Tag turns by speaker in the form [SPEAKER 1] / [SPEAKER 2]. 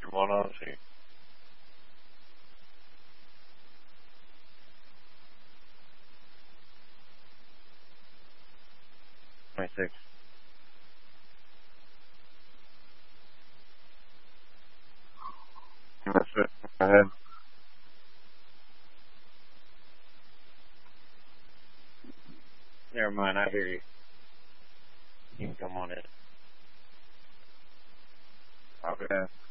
[SPEAKER 1] One on, see. 26. That's it. Go ahead. Never mind, I hear you. You can come on in. Okay.